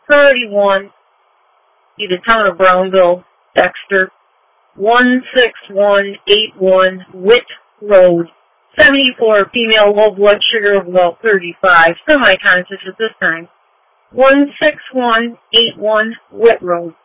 Priority 1, be the town of Brownville, Dexter, 16181 Witt Road. 74, female, low blood sugar of about 35, semi-conscious at this time. 16181 Witt Road.